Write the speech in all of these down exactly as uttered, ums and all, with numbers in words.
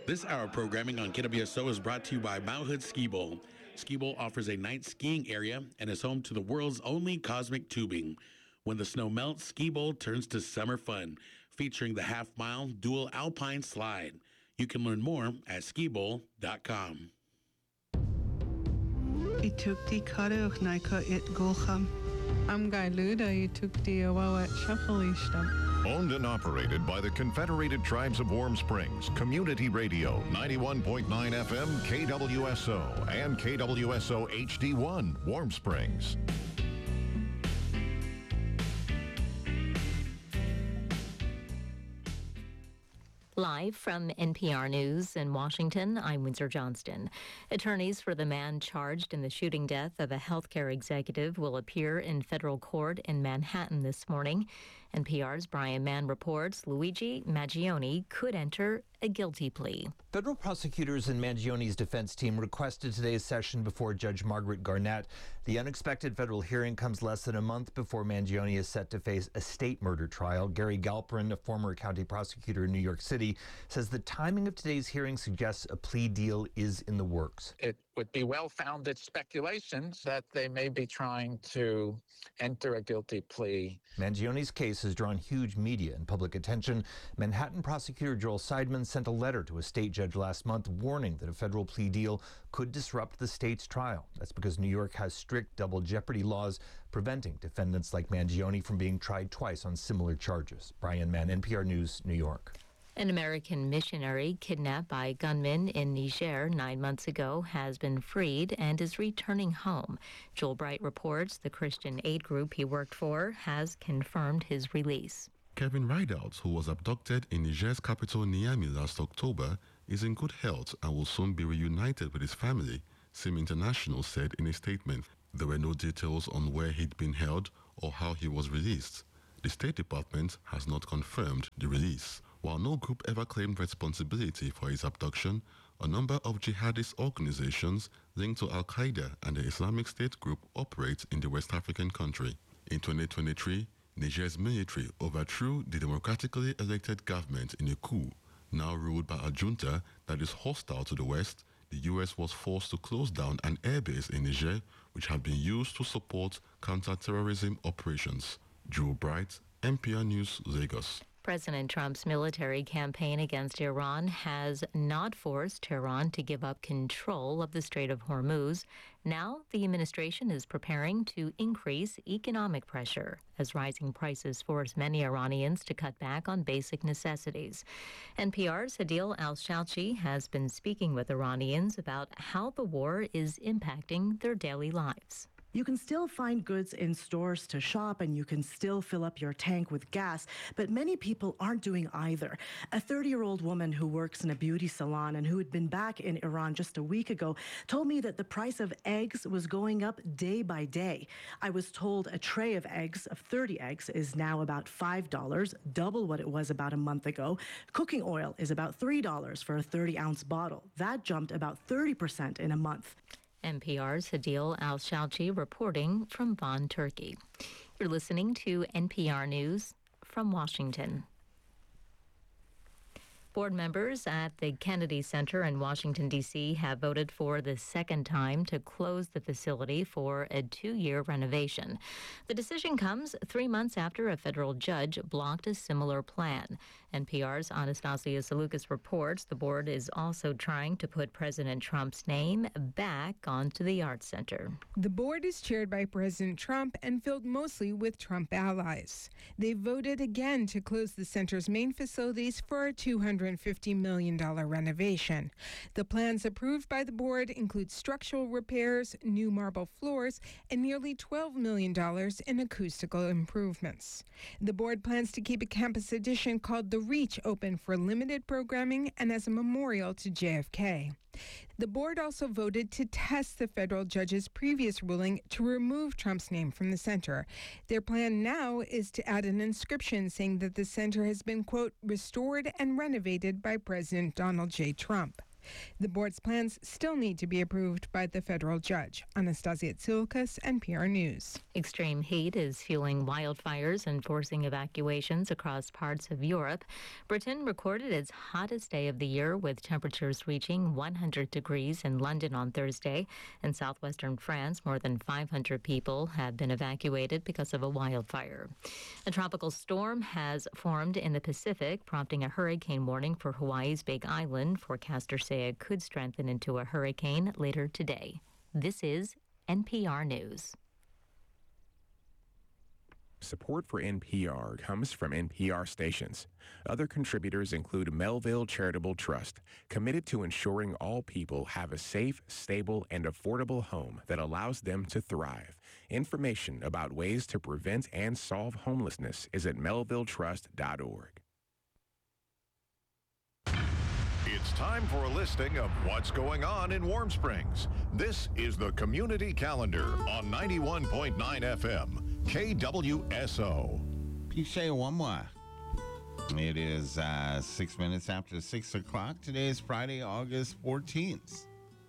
This hour of programming on K W S O is brought to you by Mount Hood Ski Bowl. Ski Bowl offers a night skiing area and is home to the world's only cosmic tubing. When the snow melts, Ski Bowl turns to summer fun, featuring the half-mile dual alpine slide. You can learn more at ski bowl dot com. Itukti karuch naika it golcham. Am gailuda itukti awawat shafalishtam. Owned and operated by the Confederated Tribes of Warm Springs, Community Radio, ninety-one point nine F M, K W S O, and K W S O H D one, Warm Springs. Live from N P R News in Washington, I'm Windsor Johnston. Attorneys for the man charged in the shooting death of a healthcare executive will appear in federal court in Manhattan this morning. N P R's Brian Mann reports Luigi Mangione could enter a guilty plea. Federal prosecutors and Mangione's defense team requested today's session before Judge Margaret Garnett. The unexpected federal hearing comes less than a month before Mangione is set to face a state murder trial. Gary Galperin, a former county prosecutor in New York City, says the timing of today's hearing suggests a plea deal is in the works. It would be well-founded speculations that they may be trying to enter a guilty plea. Mangione's case has drawn huge media and public attention. Manhattan prosecutor Joel Seidman sent a letter to a state judge last month warning that a federal plea deal could disrupt the state's trial. That's because New York has strict double jeopardy laws preventing defendants like Mangione from being tried twice on similar charges. Brian Mann, N P R News, New York. An American missionary kidnapped by gunmen in Niger nine months ago has been freed and is returning home. Joel Bright reports the Christian aid group he worked for has confirmed his release. Kevin Rideout, who was abducted in Niger's capital Niamey last October, is in good health and will soon be reunited with his family, Sim International said in a statement. There were no details on where he'd been held or how he was released. The State Department has not confirmed the release. While no group ever claimed responsibility for his abduction, a number of jihadist organizations linked to Al-Qaeda and the Islamic State group operate in the West African country. In twenty twenty-three, Niger's military overthrew the democratically elected government in a coup. Now ruled by a junta that is hostile to the West, the U S was forced to close down an airbase in Niger, which had been used to support counter-terrorism operations. Joel Bright, N P R News, Lagos. President Trump's military campaign against Iran has not forced Tehran to give up control of the Strait of Hormuz. Now, the administration is preparing to increase economic pressure as rising prices force many Iranians to cut back on basic necessities. N P R's Hadil Al-Shalchi has been speaking with Iranians about how the war is impacting their daily lives. You can still find goods in stores to shop and you can still fill up your tank with gas, but many people aren't doing either. A thirty-year-old woman who works in a beauty salon and who had been back in Iran just a week ago told me that the price of eggs was going up day by day. I was told a tray of eggs, of thirty eggs, is now about five dollars, double what it was about a month ago. Cooking oil is about three dollars for a thirty-ounce bottle. That jumped about thirty percent in a month. N P R's Hadil Al-Shalchi reporting from Bonn, Turkey. You're listening to N P R News from Washington. Board members at the Kennedy Center in Washington, D C have voted for the second time to close the facility for a two-year renovation. The decision comes three months after a federal judge blocked a similar plan. N P R's Anastasia Salukas reports the board is also trying to put President Trump's name back onto the Arts Center. The board is chaired by President Trump and filled mostly with Trump allies. They voted again to close the center's main facilities for a two hundred fifty million dollars renovation. The plans approved by the board include structural repairs, new marble floors, and nearly twelve million dollars in acoustical improvements. The board plans to keep a campus addition called The Reach open for limited programming and as a memorial to J F K. The board also voted to test the federal judge's previous ruling to remove Trump's name from the center. Their plan now is to add an inscription saying that the center has been, quote, restored and renovated by President Donald J. Trump. The board's plans still need to be approved by the federal judge. Anastasia Tsilkas, N P R News. Extreme heat is fueling wildfires and forcing evacuations across parts of Europe. Britain recorded its hottest day of the year, with temperatures reaching one hundred degrees in London on Thursday. In southwestern France, more than five hundred people have been evacuated because of a wildfire. A tropical storm has formed in the Pacific, prompting a hurricane warning for Hawaii's Big Island. Forecasters say it could strengthen into a hurricane later today. This is N P R News. Support for N P R comes from N P R stations. Other contributors include Melville Charitable Trust, committed to ensuring all people have a safe, stable, and affordable home that allows them to thrive. Information about ways to prevent and solve homelessness is at melville trust dot org. It's time for a listing of what's going on in Warm Springs. This is the Community Calendar on ninety-one point nine F M, K W S O. Piche Wamwa. It is uh, six minutes after six o'clock. Today is Friday, August fourteenth.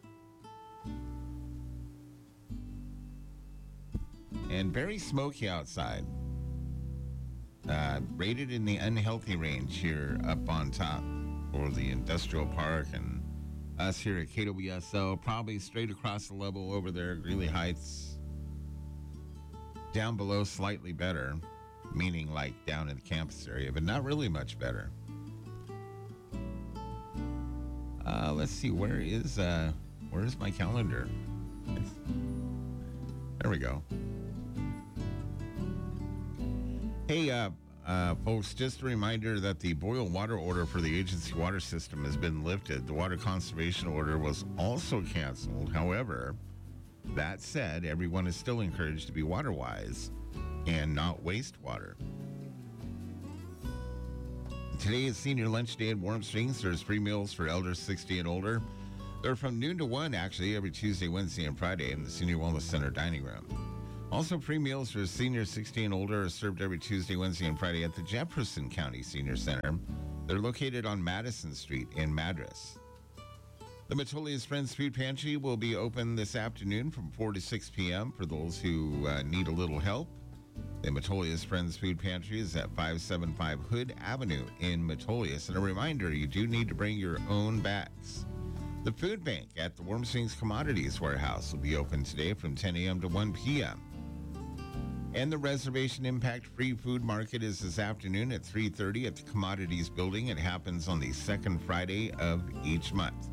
And very smoky outside. Uh, rated in the unhealthy range here up on top. Or the industrial park, and us here at K W S O, probably straight across the level over there, Greeley Heights. Down below, slightly better, meaning like down in the campus area, but not really much better. Uh, let's see, where is uh, where is my calendar? There we go. Hey, uh, Uh, folks, just a reminder that the boil water order for the agency water system has been lifted. The water conservation order was also canceled. However, that said, everyone is still encouraged to be water wise and not waste water. Today is senior lunch day at Warm Springs. There's free meals for elders sixty and older. They're from noon to one, actually, every Tuesday, Wednesday, and Friday in the Senior Wellness Center dining room. Also, free meals for seniors sixty and older are served every Tuesday, Wednesday, and Friday at the Jefferson County Senior Center. They're located on Madison Street in Madras. The Metolius Friends Food Pantry will be open this afternoon from four to six p.m. for those who uh, need a little help. The Metolius Friends Food Pantry is at five seventy-five Hood Avenue in Metolius. And a reminder, you do need to bring your own bags. The Food Bank at the Warm Springs Commodities Warehouse will be open today from ten a.m. to one p.m. And the Reservation Impact Free Food Market is this afternoon at three thirty at the Commodities Building. It happens on the second Friday of each month.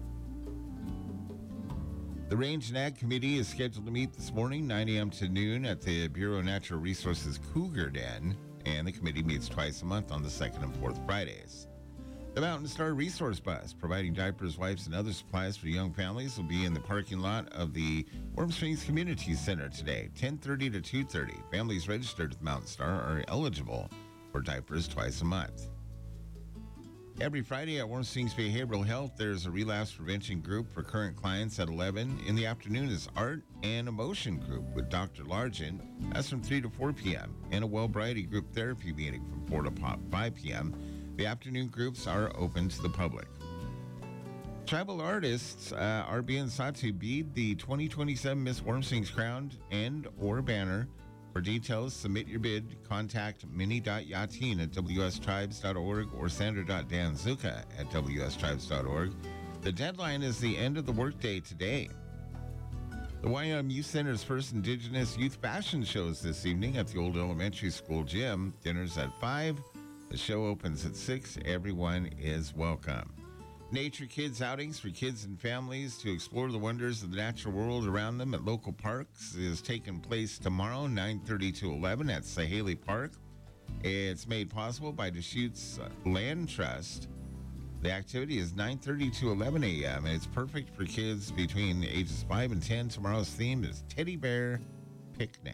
The Range and Ag Committee is scheduled to meet this morning, nine a.m. to noon, at the Bureau of Natural Resources Cougar Den, and the committee meets twice a month on the second and fourth Fridays. The Mountain Star Resource Bus, providing diapers, wipes, and other supplies for young families, will be in the parking lot of the Warm Springs Community Center today, ten thirty to two thirty. Families registered with Mountain Star are eligible for diapers twice a month. Every Friday at Warm Springs Behavioral Health, there's a relapse prevention group for current clients at eleven. In the afternoon is Art and Emotion group with Doctor Largent. That's from three to four p.m. And a Wellbriety group therapy meeting from four to five p.m. The afternoon groups are open to the public. Tribal artists uh, are being sought to bead the twenty twenty-seven Miss Warm Springs crown and or banner. For details, submit your bid. Contact minnie.yatin at w s tribes dot org or sandra.danzuka at w s tribes dot org. The deadline is the end of the workday today. The Y M Youth Center's first Indigenous Youth Fashion show is this evening at the old elementary school gym. Dinner's at five. The show opens at six. Everyone is welcome. Nature Kids outings for kids and families to explore the wonders of the natural world around them at local parks is taking place tomorrow, nine thirty to eleven at Sahaley Park. It's made possible by Deschutes Land Trust. The activity is nine thirty to eleven a.m. and it's perfect for kids between ages five and ten. Tomorrow's theme is Teddy Bear Picnic.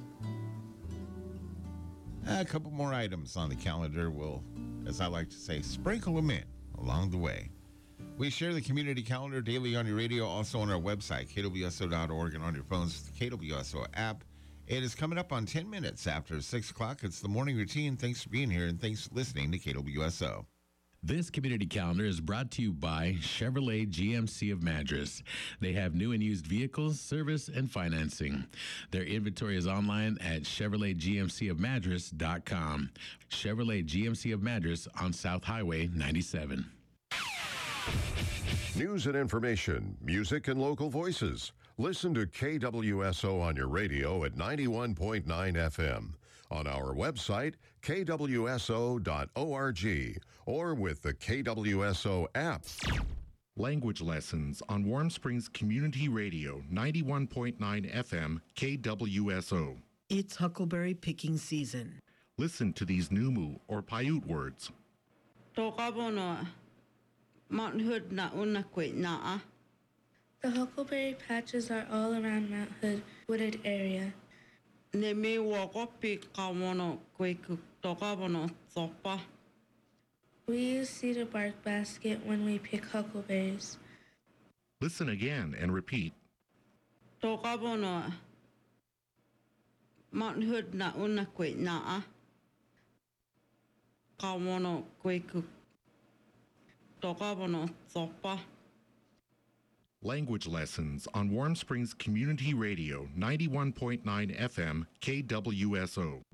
A couple more items on the calendar. We'll, as I like to say, sprinkle them in along the way. We share the community calendar daily on your radio, also on our website, k w s o dot org, and on your phones with the K W S O app. It is coming up on ten minutes after six o'clock. It's the morning routine. Thanks for being here, and thanks for listening to K W S O. This community calendar is brought to you by Chevrolet G M C of Madras. They have new and used vehicles, service, and financing. Their inventory is online at Chevrolet G M C of Madras dot com. Chevrolet G M C of Madras on South Highway ninety-seven. News and information, music and local voices. Listen to K W S O on your radio at ninety-one point nine F M, on our website, K W S O dot org, or with the K W S O app. Language lessons on Warm Springs Community Radio, ninety-one point nine F M, K W S O. It's huckleberry picking season. Listen to these Numu or Paiute words. The huckleberry patches are all around Mount Hood wooded area. We use cedar bark basket when we pick huckleberries. Listen again and repeat. Mount Hood na una kwe naa. Kawono kwe ku. Tokawono sopa. Language lessons on Warm Springs Community Radio, ninety-one point nine F M, K W S O.